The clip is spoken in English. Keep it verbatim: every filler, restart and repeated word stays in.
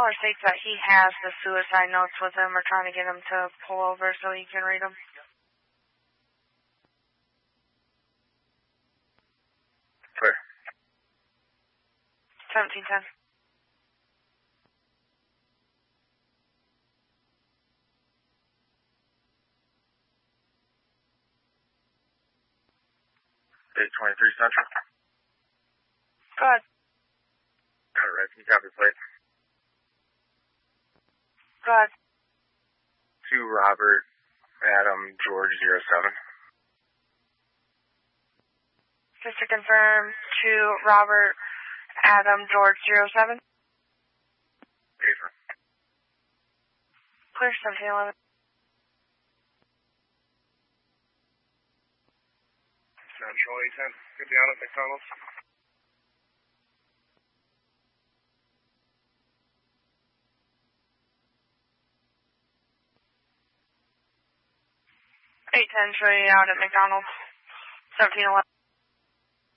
caller states that he has the suicide notes with him. We're trying to get him to pull over so he can read them. Clear. seventeen ten. eight twenty-three Central. Go ahead. Got it right. Can you copy the plate? Go ahead. To Robert Adam George zero seven. Just to confirm, to Robert Adam George zero seven. Paper. Clear seventeen eleven. Central eight ten. Get down at McDonald's. eight ten, show you out at McDonald's. seventeen eleven.